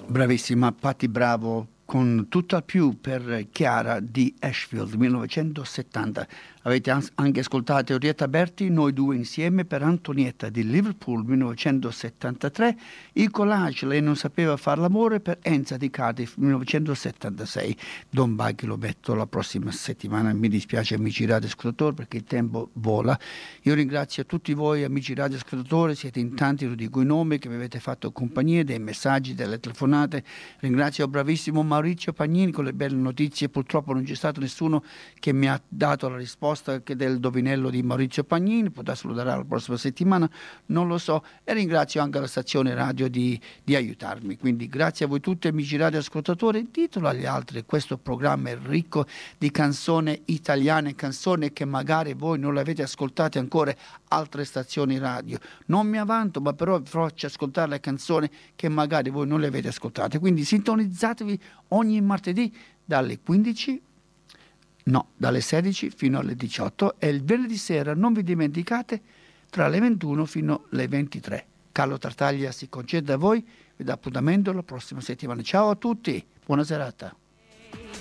Bravissima, Patti Bravo con Tutt'al più per Chiara di Ashfield 1970. Avete anche ascoltato Orietta Berti, Noi due insieme per Antonietta di Liverpool 1973, il collage Lei non sapeva far l'amore per Enza di Cardiff 1976. Don Baghi lo metto la prossima settimana, mi dispiace amici radioascoltatori perché il tempo vola. Io ringrazio tutti voi amici radioascoltatori, siete in tanti, lo dico i nomi che mi avete fatto compagnia, dei messaggi, delle telefonate. Ringrazio il bravissimo Maurizio Pagnini con le belle notizie, purtroppo non c'è stato nessuno che mi ha dato la risposta che del indovinello di Maurizio Pagnini, potrà salutare la prossima settimana, non lo so, e ringrazio anche la stazione radio di aiutarmi. Quindi grazie a voi tutti amici radioascoltatori, ditelo agli altri, questo programma è ricco di canzoni italiane, canzoni che magari voi non le avete ascoltate ancora altre stazioni radio. Non mi avanto, ma però vi faccio ascoltare le canzoni che magari voi non le avete ascoltate. Quindi sintonizzatevi ogni martedì dalle 16 fino alle 18 e il venerdì sera non vi dimenticate tra le 21 fino alle 23. Carlo Tartaglia si concede da voi, vi dà appuntamento la prossima settimana. Ciao a tutti, buona serata.